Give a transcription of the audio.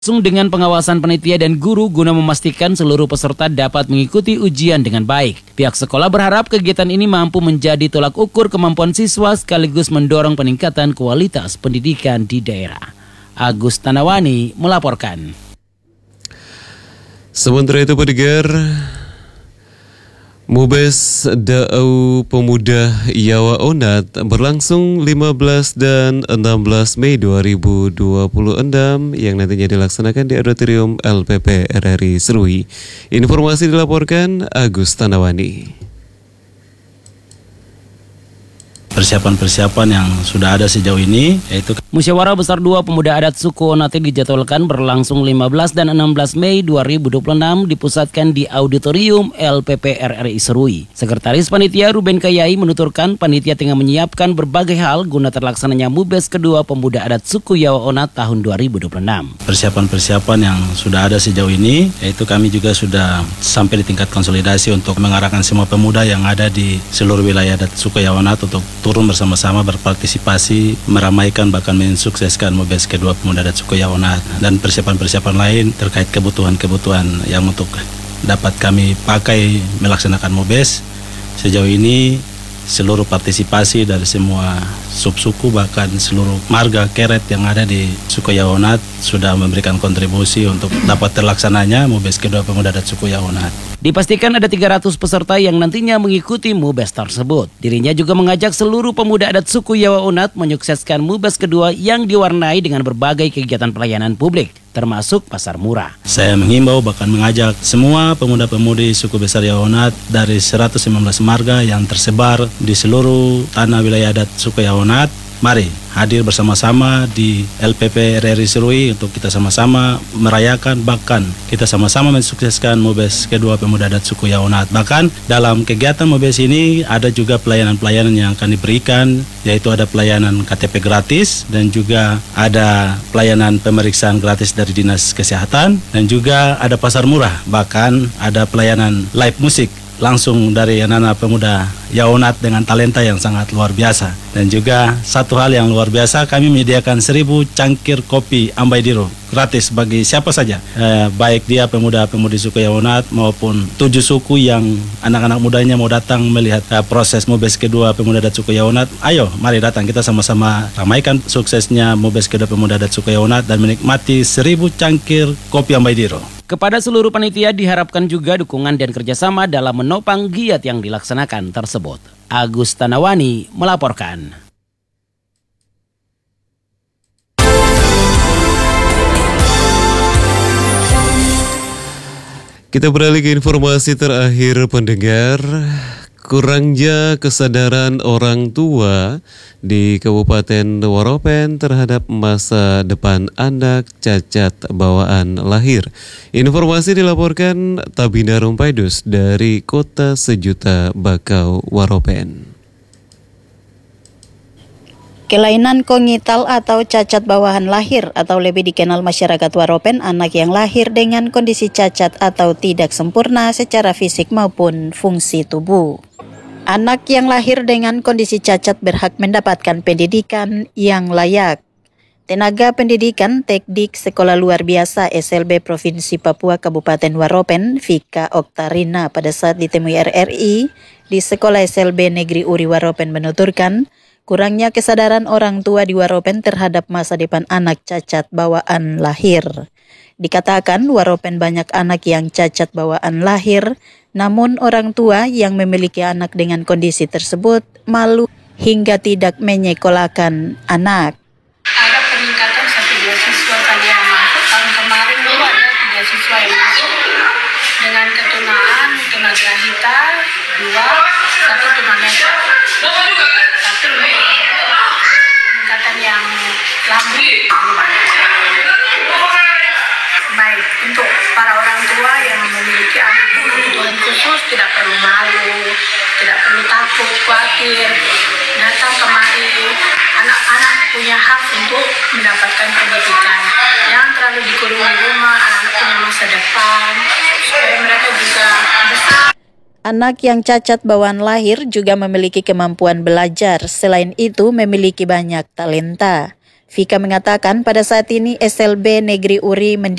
Langsung dengan pengawasan panitia dan guru guna memastikan seluruh peserta dapat mengikuti ujian dengan baik. Pihak sekolah berharap kegiatan ini mampu menjadi tolak ukur kemampuan siswa sekaligus mendorong peningkatan kualitas pendidikan di daerah. Agus Tanawani melaporkan. Sementara itu pendengar, Mubes Da'au Pemuda Yawa Onat berlangsung 15 dan 16 Mei 2026 yang nantinya dilaksanakan di Auditorium LPP RRI Serui. Informasi dilaporkan Agus Tanawani. Persiapan-persiapan yang sudah ada sejauh ini yaitu Musyawarah Besar 2 Pemuda Adat Suku Onat dijadwalkan berlangsung 15 dan 16 Mei 2026 dipusatkan di Auditorium LPP RRI Serui. Sekretaris Panitia Ruben Kayai menuturkan panitia tengah menyiapkan berbagai hal guna terlaksananya Mubes kedua Pemuda Adat Suku Yawa Onat tahun 2026. Persiapan-persiapan yang sudah ada sejauh ini yaitu kami juga sudah sampai di tingkat konsolidasi untuk mengarahkan semua pemuda yang ada di seluruh wilayah adat suku Yawa Onat untuk turun bersama-sama berpartisipasi, meramaikan bahkan mensukseskan Mubes kedua Pemuda Adat Suku Yawa Onat dan persiapan-persiapan lain terkait kebutuhan-kebutuhan yang untuk dapat kami pakai melaksanakan Mubes. Sejauh ini seluruh partisipasi dari semua subsuku bahkan seluruh marga keret yang ada di suku Yawa Onat sudah memberikan kontribusi untuk dapat terlaksananya Mubes kedua Pemuda Adat Suku Yawa Onat. Dipastikan ada 300 peserta yang nantinya mengikuti Mubes tersebut. Dirinya juga mengajak seluruh pemuda adat suku Yawa Onat menyukseskan Mubes kedua yang diwarnai dengan berbagai kegiatan pelayanan publik, termasuk pasar murah. Saya menghimbau bahkan mengajak semua pemuda-pemudi suku besar Yawa Onat dari 119 marga yang tersebar di seluruh tanah wilayah adat suku Yawa Onat. Mari hadir bersama-sama di LPP RRI Serui untuk kita sama-sama merayakan bahkan kita sama-sama mensukseskan Mubes kedua Pemuda Adat Suku Yawa Onat. Bahkan dalam kegiatan Mubes ini ada juga pelayanan-pelayanan yang akan diberikan, yaitu ada pelayanan KTP gratis dan juga ada pelayanan pemeriksaan gratis dari Dinas Kesehatan dan juga ada pasar murah. Bahkan ada pelayanan live musik langsung dari anak-anak pemuda Yawa Onat dengan talenta yang sangat luar biasa. Dan juga satu hal yang luar biasa, kami menyediakan 1000 cangkir kopi Ambaidiro gratis bagi siapa saja, baik dia pemuda-pemudi suku Yawa Onat maupun 7 suku yang anak-anak mudanya mau datang melihat proses Mubes kedua Pemuda Adat Suku Yawa Onat. Ayo, mari datang kita sama-sama ramaikan suksesnya Mubes kedua Pemuda Adat Suku Yawa Onat dan menikmati 1000 cangkir kopi Ambaidiro. Kepada seluruh panitia diharapkan juga dukungan dan kerjasama dalam menopang giat yang dilaksanakan tersebut. Agus Tanawani melaporkan. Kita beralih ke informasi terakhir pendengar. Kurangnya kesadaran orang tua di Kabupaten Waropen terhadap masa depan anak cacat bawaan lahir. Informasi dilaporkan Tabina Rumpaidus dari Kota Sejuta Bakau, Waropen. Kelainan kongnital atau cacat bawaan lahir atau lebih dikenal masyarakat Waropen anak yang lahir dengan kondisi cacat atau tidak sempurna secara fisik maupun fungsi tubuh. Anak yang lahir dengan kondisi cacat berhak mendapatkan pendidikan yang layak. Tenaga Pendidikan Teknik Sekolah Luar Biasa SLB Provinsi Papua Kabupaten Waropen, Vika Oktarina pada saat ditemui RRI di Sekolah SLB Negeri Uri Waropen menuturkan, kurangnya kesadaran orang tua di Waropen terhadap masa depan anak cacat bawaan lahir. Dikatakan Waropen banyak anak yang cacat bawaan lahir, namun orang tua yang memiliki anak dengan kondisi tersebut malu hingga tidak menyekolahkan anak. Ada peningkatan 1 siswa tadi yang masuk, tahun kemarin dulu ada 3 siswa yang masuk dengan ketunaan, tunagrahita 2, 1 tunanetra. Tapi peningkatan yang lambat. Baik, untuk para orang tua yang memiliki anak kebutuhan khusus tidak perlu malu, tidak perlu takut, khawatir, datang kemari. Anak-anak punya hak untuk mendapatkan pendidikan. Jangan terlalu dikurung di rumah, anak-anak punya masa depan, supaya mereka juga besar. Anak yang cacat bawaan lahir juga memiliki kemampuan belajar, selain itu memiliki banyak talenta. Vika mengatakan pada saat ini SLB Negeri Uri